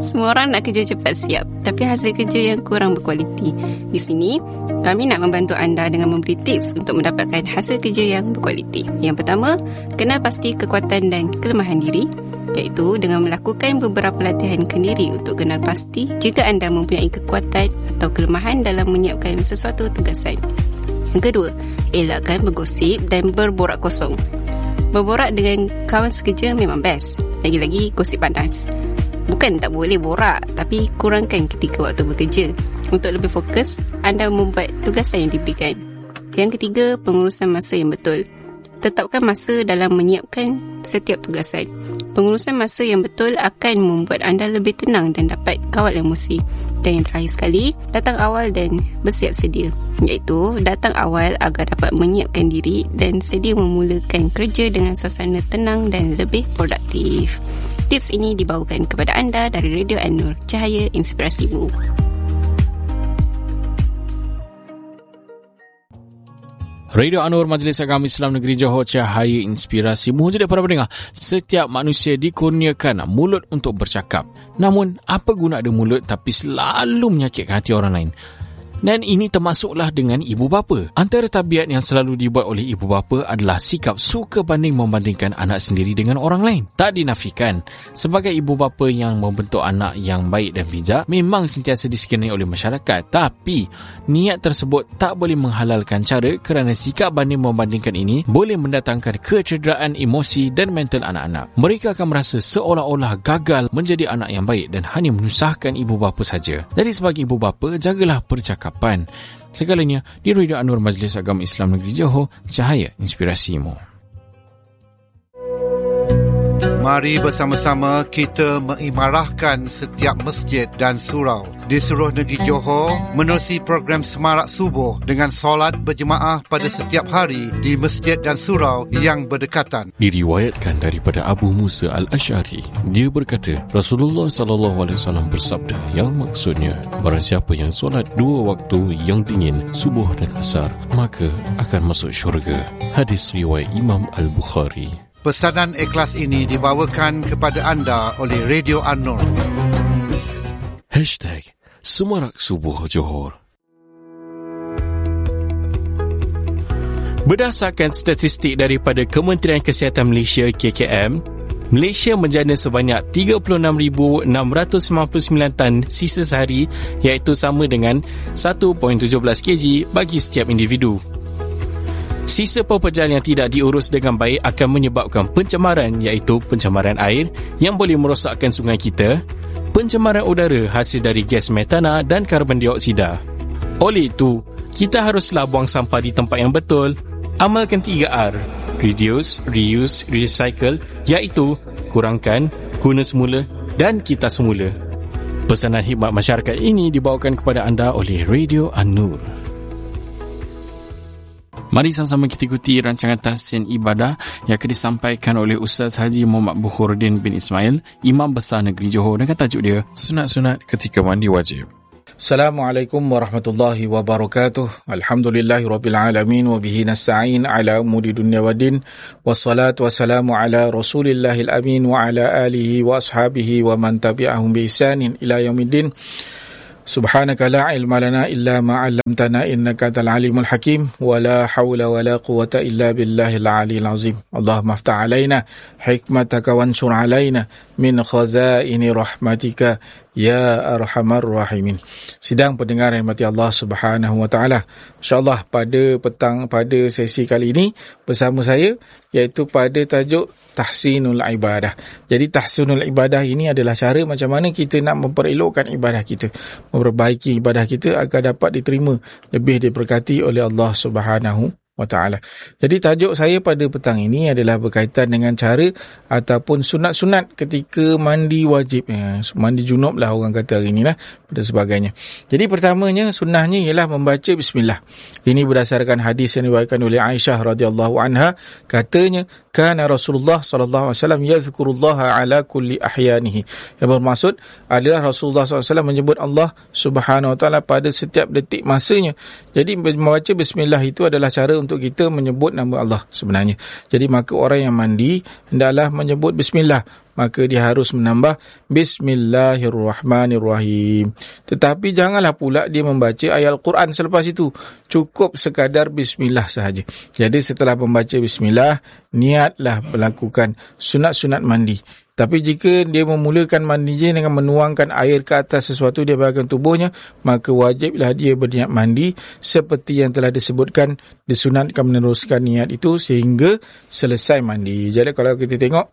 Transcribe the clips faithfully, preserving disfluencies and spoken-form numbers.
Semua orang nak kerja cepat siap, tapi hasil kerja yang kurang berkualiti. Di sini, kami nak membantu anda dengan memberi tips untuk mendapatkan hasil kerja yang berkualiti. Yang pertama, kenal pasti kekuatan dan kelemahan diri, iaitu dengan melakukan beberapa latihan kendiri untuk kenal pasti jika anda mempunyai kekuatan atau kelemahan dalam menyiapkan sesuatu tugasan. Yang kedua, elakkan bergosip dan berborak kosong. Berborak dengan kawan sekerja memang best, lagi-lagi gosip panas. Bukan tak boleh borak, tapi kurangkan ketika waktu bekerja. Untuk lebih fokus, anda membuat tugasan yang diberikan. Yang ketiga, pengurusan masa yang betul. Tetapkan masa dalam menyiapkan setiap tugasan. Pengurusan masa yang betul akan membuat anda lebih tenang dan dapat kawal emosi. Dan yang terakhir sekali, datang awal dan bersiap sedia. Iaitu, datang awal agar dapat menyiapkan diri dan sedia memulakan kerja dengan suasana tenang dan lebih produktif. Tips ini dibawakan kepada anda dari Radio An-Nur, cahaya inspirasimu. Radio An-Nur, Majlis Agama Islam Negeri Johor, cahaya inspirasimu. Jadi para pendengar, setiap manusia dikurniakan mulut untuk bercakap. Namun, apa guna ada mulut tapi selalu menyakitkan hati orang lain? Dan ini termasuklah dengan ibu bapa. Antara tabiat yang selalu dibuat oleh ibu bapa adalah sikap suka banding membandingkan anak sendiri dengan orang lain. Tak dinafikan, sebagai ibu bapa yang membentuk anak yang baik dan bijak memang sentiasa disekeni oleh masyarakat. Tapi, niat tersebut tak boleh menghalalkan cara kerana sikap banding membandingkan ini boleh mendatangkan kecederaan emosi dan mental anak-anak. Mereka akan merasa seolah-olah gagal menjadi anak yang baik dan hanya menyusahkan ibu bapa saja. Jadi sebagai ibu bapa, jagalah percakapan segalanya di Radio An-Nur, Majlis Agama Islam Negeri Johor, cahaya inspirasimu. Mari bersama-sama kita mengimarahkan setiap masjid dan surau di seluruh negeri Johor menerusi program Semarak Subuh dengan solat berjemaah pada setiap hari di masjid dan surau yang berdekatan. Diriwayatkan daripada Abu Musa Al-Asy'ari, dia berkata, Rasulullah sallallahu alaihi wasallam bersabda, yang maksudnya, barang siapa yang solat dua waktu yang dingin, subuh dan asar, maka akan masuk syurga. Hadis riwayat Imam Al-Bukhari. Pesanan ikhlas ini dibawakan kepada anda oleh Radio An-Nur. Hashtag Semarak Subuh Johor. Berdasarkan statistik daripada Kementerian Kesihatan Malaysia K K M, Malaysia menjana sebanyak tiga puluh enam ribu enam ratus sembilan puluh sembilan tan sisa sehari, iaitu sama dengan satu perpuluhan tujuh belas kilogram bagi setiap individu. Sisa pekerjaan yang tidak diurus dengan baik akan menyebabkan pencemaran, iaitu pencemaran air yang boleh merosakkan sungai kita, pencemaran udara hasil dari gas metana dan karbon dioksida. Oleh itu, kita haruslah buang sampah di tempat yang betul. Amalkan tiga R, reduce, reuse, recycle, iaitu kurangkan, guna semula dan kita semula. Pesanan khidmat masyarakat ini dibawakan kepada anda oleh Radio An-Nur. Mari sama-sama kita ikuti rancangan tahsin ibadah yang akan disampaikan oleh Ustaz Haji Muhammad Bukhordin bin Ismail, Imam Besar Negeri Johor, dengan tajuk dia Sunat-sunat ketika mandi wajib. Assalamualaikum warahmatullahi wabarakatuh. Alhamdulillahirabbil alamin wa bihi nasta'in ala umuri dunya waddin. Wassalatu wassalamu ala Rasulillahil amin wa ala alihi wa ashabihi wa man tabi'ahum bi ihsanin ila yaumiddin. Subhanaka la ilma lana illa ma 'allamtana innaka antal alimul hakim wa la haula wa la quwwata illa billahil aliyil azim. Allahumma iftah 'alaina hikmataka wansur 'alaina min khazaini rahmatika ya arhamar rahimin. Sidang pendengar yang dirahmati Allah Subhanahu wa taala. Insya-Allah pada petang pada sesi kali ini bersama saya, iaitu pada tajuk tahsinul ibadah. Jadi tahsinul ibadah ini adalah cara macam mana kita nak memperelokkan ibadah kita, memperbaiki ibadah kita agar dapat diterima, lebih diberkati oleh Allah Subhanahu wa ta'ala. Jadi tajuk saya pada petang ini adalah berkaitan dengan cara ataupun sunat-sunat ketika mandi wajib. Ya, mandi junub lah orang kata hari ini lah, dan sebagainya. Jadi pertamanya sunnahnya ialah membaca bismillah. Ini berdasarkan hadis yang diriwayatkan oleh Aisyah radhiyallahu anha, katanya kana Rasulullah sallallahu alaihi wasallam yadhkurullaha ala kulli ahyanihi. Yang bermaksud adalah Rasulullah sallallahu alaihi wasallam menyebut Allah Subhanahu wa taala pada setiap detik masanya. Jadi membaca bismillah itu adalah cara untuk kita menyebut nama Allah sebenarnya. Jadi maka orang yang mandi hendaklah menyebut bismillah, maka dia harus menambah bismillahirrahmanirrahim. Tetapi janganlah pula dia membaca ayat Al-Quran selepas itu. Cukup sekadar bismillah sahaja. Jadi setelah membaca bismillah, niatlah melakukan sunat-sunat mandi. Tapi jika dia memulakan mandinya dengan menuangkan air ke atas sesuatu di bahagian tubuhnya, maka wajiblah dia berniat mandi seperti yang telah disebutkan, disunatkan meneruskan niat itu sehingga selesai mandi. Jadi kalau kita tengok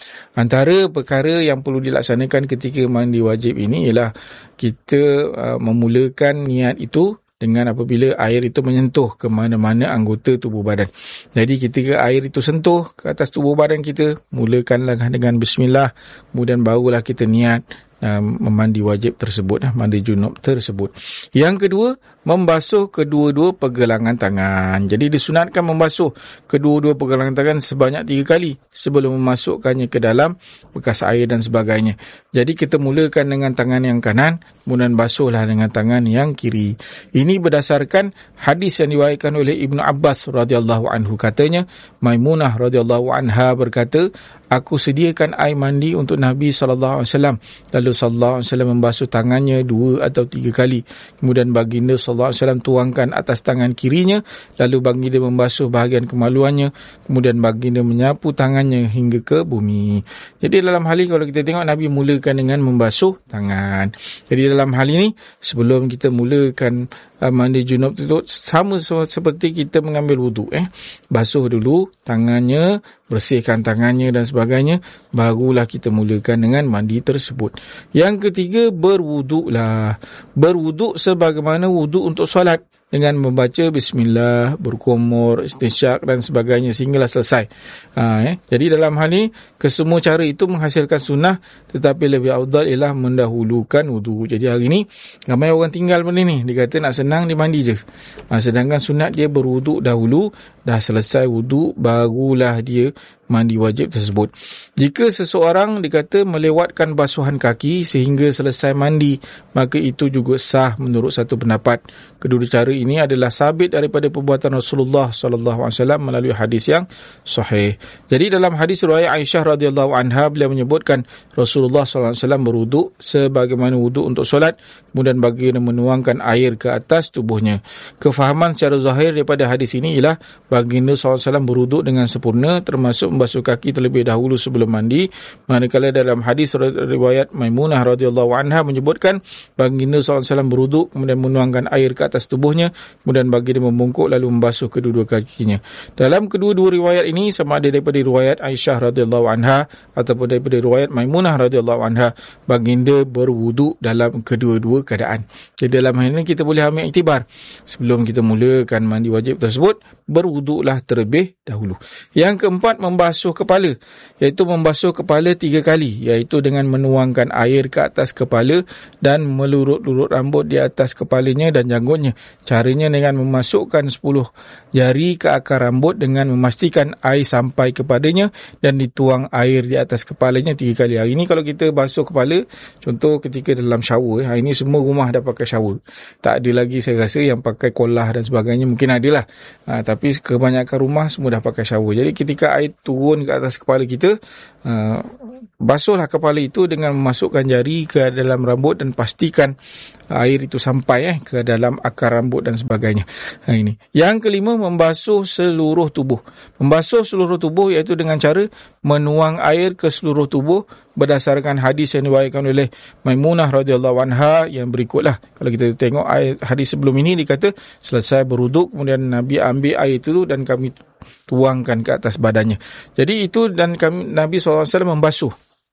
antara perkara yang perlu dilaksanakan ketika mandi wajib ini ialah kita uh, memulakan niat itu dengan apabila air itu menyentuh ke mana-mana anggota tubuh badan. Jadi ketika air itu sentuh ke atas tubuh badan kita, mulakanlah dengan bismillah, kemudian barulah kita niat um, memandi wajib tersebut, mandi junub tersebut. Yang kedua, membasuh kedua-dua pergelangan tangan. Jadi disunatkan membasuh kedua-dua pergelangan tangan sebanyak tiga kali sebelum memasukkannya ke dalam bekas air dan sebagainya. Jadi kita mulakan dengan tangan yang kanan, kemudian basuhlah dengan tangan yang kiri. Ini berdasarkan hadis yang diriwayatkan oleh Ibnu Abbas radhiyallahu anhu. Katanya, Maimunah radhiyallahu anha berkata, aku sediakan air mandi untuk Nabi sallallahu alaihi wasallam. Lalu sallallahu alaihi wasallam membasuh tangannya dua atau tiga kali. Kemudian baginda sallallahu alaihi wasallam tuangkan atas tangan kirinya, lalu baginda membasuh bahagian kemaluannya, kemudian baginda menyapu tangannya hingga ke bumi. Jadi dalam hal ini kalau kita tengok, Nabi mulakan dengan membasuh tangan. Jadi dalam hal ini sebelum kita mulakan uh, mandi junub itu sama seperti kita mengambil wuduk, eh basuh dulu tangannya, bersihkan tangannya dan sebagainya, barulah kita mulakan dengan mandi tersebut. Yang ketiga, berwuduklah. Berwuduk sebagaimana wuduk untuk solat, dengan membaca bismillah, berkumur, istinsyak dan sebagainya sehinggalah selesai. Ha, eh. Jadi dalam hal ini, kesemua cara itu menghasilkan sunnah, tetapi lebih afdal ialah mendahulukan wudu. Jadi hari ini ramai orang tinggal benda ni, dia kata nak senang dia mandi je. Ha, sedangkan sunat dia berwuduk dahulu, dah selesai wudu barulah dia mandi wajib tersebut. Jika seseorang dikata melewatkan basuhan kaki sehingga selesai mandi, maka itu juga sah menurut satu pendapat. Kedua cara ini adalah sabit daripada perbuatan Rasulullah sallallahu alaihi wasallam melalui hadis yang sahih. Jadi dalam hadis riwayat Aisyah radhiyallahu anha, beliau menyebutkan Rasulullah sallallahu alaihi wasallam berwuduk sebagaimana wuduk untuk solat, kemudian baginda menuangkan air ke atas tubuhnya. Kefahaman secara zahir daripada hadis ini ialah baginda sallallahu alaihi wasallam berwuduk dengan sempurna, termasuk membasuh kaki terlebih dahulu sebelum mandi. Manakala dalam hadis riwayat Maimunah radhiyallahu anha menyebutkan baginda sallallahu alaihi wasallam berwuduk, kemudian menuangkan air ke atas tubuhnya, kemudian baginda membungkuk lalu membasuh kedua-dua kakinya. Dalam kedua-dua riwayat ini, sama ada daripada riwayat Aisyah radhiyallahu anha ataupun daripada riwayat Maimunah radhiyallahu anha, baginda berwuduk dalam kedua-dua keadaan. Jadi dalam hal ini kita boleh ambil iktibar, sebelum kita mulakan mandi wajib tersebut, berwuduklah terlebih dahulu. Yang keempat, membasuh kepala, iaitu membasuh kepala tiga kali, iaitu dengan menuangkan air ke atas kepala dan melurut-lurut rambut di atas kepalanya dan janggutnya. Caranya dengan memasukkan sepuluh jari ke akar rambut dengan memastikan air sampai kepadanya dan dituang air di atas kepalanya tiga kali. Hari ini kalau kita basuh kepala, contoh ketika dalam shower, hari ini semua rumah dah pakai shower. Tak ada lagi saya rasa yang pakai kolah dan sebagainya, mungkin adalah. Ha, tapi kebanyakan rumah semua dah pakai shower. Jadi ketika air turun ke atas kepala kita, uh, basuhlah kepala itu dengan memasukkan jari ke dalam rambut dan pastikan air itu sampai eh, ke dalam akar rambut dan sebagainya. Ha, ini. Yang kelima, membasuh seluruh tubuh. Membasuh seluruh tubuh iaitu dengan cara menuang air ke seluruh tubuh berdasarkan hadis yang diriwayatkan oleh Maimunah radhiyallahu anha yang berikutlah. Kalau kita tengok ayat hadis sebelum ini, dikata selesai berwuduk, kemudian Nabi ambil air itu dan kami tuangkan ke atas badannya. Jadi itu, dan kami, Nabi sallallahu alaihi wasallam membasuh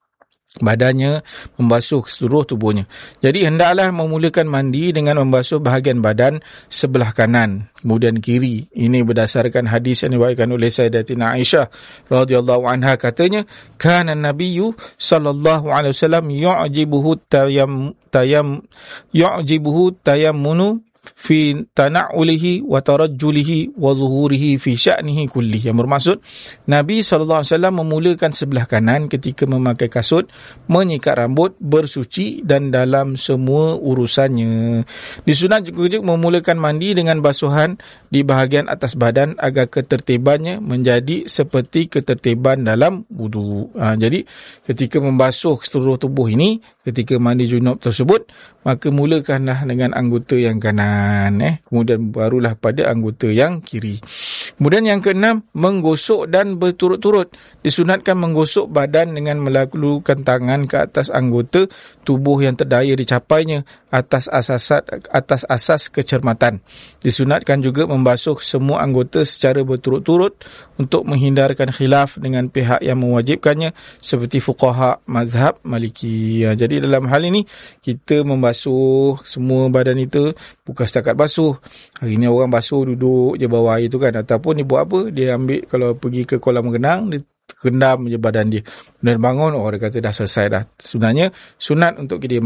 badannya, membasuh seluruh tubuhnya. Jadi hendaklah memulakan mandi dengan membasuh bahagian badan sebelah kanan, kemudian kiri. Ini berdasarkan hadis yang diriwayatkan oleh Sayyidatina Aisyah radhiyallahu anha. Katanya, kana Nabiyyu sallallahu alaihi wasallam yu'jibuhu tayam tayam yu'jibuhu tayammunu fi tana'ulihi wa tarajjulihi wa zuhurihi fi sya'nihi kulli. Yang bermaksud Nabi sallallahu alaihi wasallam memulakan sebelah kanan ketika memakai kasut, menyikat rambut, bersuci dan dalam semua urusannya. Disunat juga memulakan mandi dengan basuhan di bahagian atas badan agar ketertibannya menjadi seperti ketertiban dalam wudu. Ha, jadi ketika membasuh seluruh tubuh ini, ketika mandi junub tersebut, maka mulakanlah dengan anggota yang kanan, eh kemudian barulah pada anggota yang kiri. Kemudian yang keenam, menggosok dan berturut-turut. Disunatkan menggosok badan dengan melakukan tangan ke atas anggota tubuh yang terdaya dicapainya atas asas atas asas kecermatan. Disunatkan juga membasuh semua anggota secara berturut-turut untuk menghindarkan khilaf dengan pihak yang mewajibkannya seperti fuqaha mazhab Maliki. Jadi dalam hal ini kita membasuh semua badan itu, bukan setakat basuh. Hari ni orang basuh duduk je bawah air tu kan, ataupun dia buat apa, dia ambil, kalau pergi ke kolam renang, dia kendam je badan dia, dan bangun, oh dia kata dah selesai dah. Sebenarnya sunat untuk dia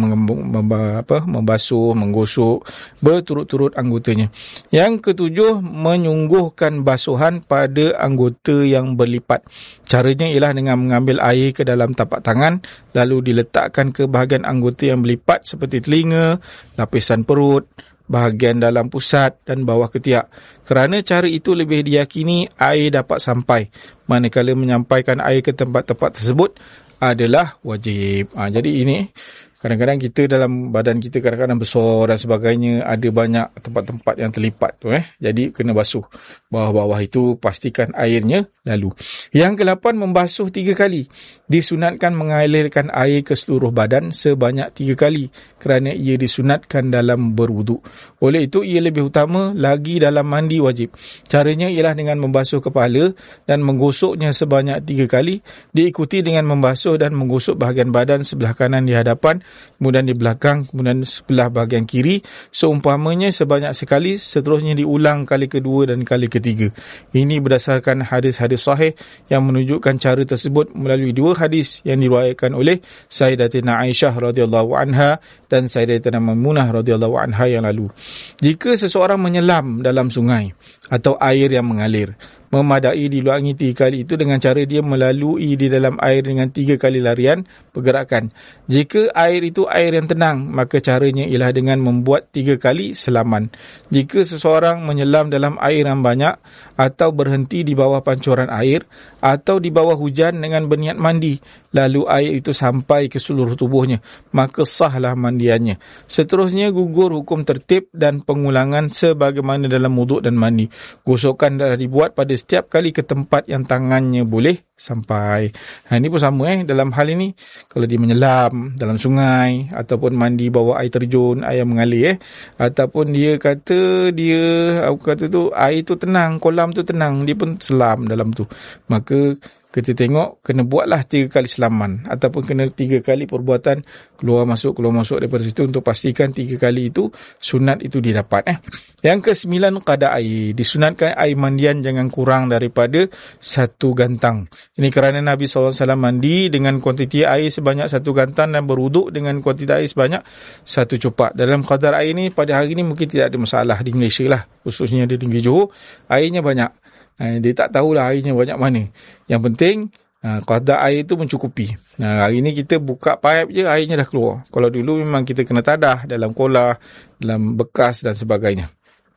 membasuh, menggosok berturut-turut anggotanya. Yang ketujuh, menyungguhkan basuhan pada anggota yang berlipat. Caranya ialah dengan mengambil air ke dalam tapak tangan, lalu diletakkan ke bahagian anggota yang berlipat seperti telinga, lapisan perut, bahagian dalam pusat dan bawah ketiak. Kerana cara itu lebih diyakini air dapat sampai, manakala menyampaikan air ke tempat-tempat tersebut adalah wajib. Ha, jadi ini kadang-kadang kita dalam badan kita kadang-kadang besar dan sebagainya, ada banyak tempat-tempat yang terlipat tu eh. Jadi kena basuh bawah-bawah itu, pastikan airnya lalu. Yang kedelapan, membasuh tiga kali. Disunatkan mengalirkan air ke seluruh badan sebanyak tiga kali kerana ia disunatkan dalam berwuduk. Oleh itu ia lebih utama lagi dalam mandi wajib. Caranya ialah dengan membasuh kepala dan menggosoknya sebanyak tiga kali, diikuti dengan membasuh dan menggosok bahagian badan sebelah kanan di hadapan, kemudian di belakang, kemudian sebelah bahagian kiri, seumpamanya sebanyak sekali, seterusnya diulang kali kedua dan kali ketiga. Ini berdasarkan hadis-hadis sahih yang menunjukkan cara tersebut melalui dua hadis yang diriwayatkan oleh Sayyidatina Aisyah radhiyallahu anha dan Sayyidatina Maimunah radhiyallahu anha yang lalu. Jika seseorang menyelam dalam sungai atau air yang mengalir, memadai diluangi tiga kali itu dengan cara dia melalui di dalam air dengan tiga kali larian pergerakan. Jika air itu air yang tenang, maka caranya ialah dengan membuat tiga kali selaman. Jika seseorang menyelam dalam air yang banyak atau berhenti di bawah pancuran air atau di bawah hujan dengan berniat mandi, lalu air itu sampai ke seluruh tubuhnya, maka sahlah mandiannya. Seterusnya gugur hukum tertib dan pengulangan sebagaimana dalam wuduk dan mandi. Gosokan dah dibuat pada setiap kali ke tempat yang tangannya boleh sampai. Ha, ini pun sama eh dalam hal ini, kalau dia menyelam dalam sungai ataupun mandi bawah air terjun, air mengalir eh ataupun dia kata dia aku kata tu air tu tenang, kolam tu tenang, dia pun selam dalam tu, maka kita tengok kena buatlah tiga kali selaman ataupun kena tiga kali perbuatan keluar masuk keluar masuk daripada situ untuk pastikan tiga kali itu sunat itu didapat eh. Yang kesembilan, qada air. Disunatkan air mandian jangan kurang daripada satu gantang. Ini kerana Nabi sallallahu alaihi wasallam mandi dengan kuantiti air sebanyak satu gantang dan berwuduk dengan kuantiti air sebanyak satu copak. Dalam qadar air ini pada hari ini mungkin tidak ada masalah di Malaysia lah, khususnya di Negeri Johor airnya banyak. Dia tak tahulah airnya banyak mana. Yang penting kadar air itu mencukupi. Nah, hari ni kita buka pipe je, airnya dah keluar. Kalau dulu memang kita kena tadah dalam kolah, dalam bekas dan sebagainya.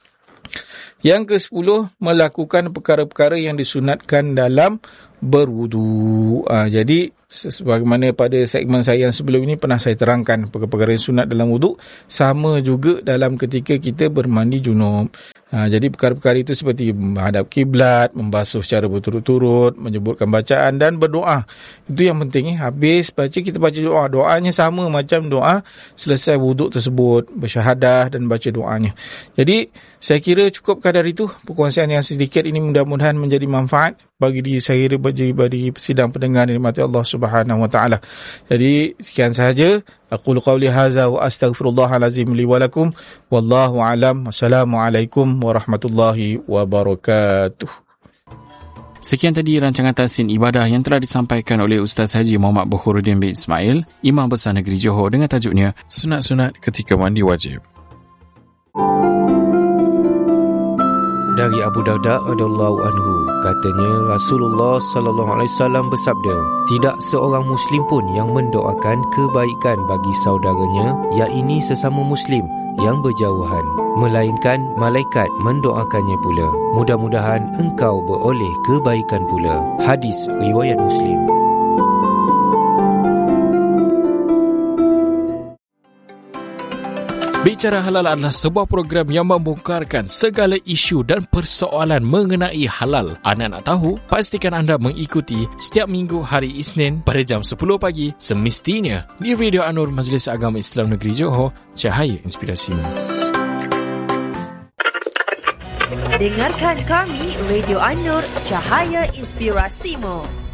Yang kesepuluh, melakukan perkara-perkara yang disunatkan dalam berwudu. Ha, jadi sebagaimana pada segmen saya yang sebelum ini pernah saya terangkan perkara-perkara yang sunat dalam wudu, sama juga dalam ketika kita bermandi junub. Ha, jadi perkara-perkara itu seperti menghadap kiblat, membasuh secara berturut-turut, menyebutkan bacaan dan berdoa. Itu yang penting eh. Habis baca kita baca doa. Doanya sama macam doa selesai wuduk tersebut, bersyahadah dan baca doanya. Jadi saya kira cukup kadar itu. Perkongsian yang sedikit ini mudah-mudahan menjadi manfaat bagi diri saya, bagi, bagi sidang pendengar yang dirahmati Allah Subhanahu Wa Taala. Jadi sekian sahaja. Aqulu qawli hadza wa astaghfirullahal azim li wa lakum. Wallahu a'lam. Wassalamualaikum warahmatullahi wabarakatuh. Sekian tadi rancangan tahsin ibadah yang telah disampaikan oleh Ustaz Haji Muhammad Bukhuruddin bin Ismail, Imam Besar Negeri Johor, dengan tajuknya Sunat-Sunat Ketika Mandi Wajib. Dari Abu Darda radhiyallahu anhu, katanya Rasulullah sallallahu alaihi wasallam bersabda, tidak seorang muslim pun yang mendoakan kebaikan bagi saudaranya, yakni sesama muslim yang berjauhan, melainkan malaikat mendoakannya pula. Mudah-mudahan engkau beroleh kebaikan pula. Hadis riwayat Muslim. Bicara Halal adalah sebuah program yang membongkarkan segala isu dan persoalan mengenai halal. Anda nak tahu? Pastikan anda mengikuti setiap minggu hari Isnin pada jam sepuluh pagi semestinya di Radio Anur Majlis Agama Islam Negeri Johor, Cahaya Inspirasimu. Dengarkan kami Radio Anur, Cahaya Inspirasimu.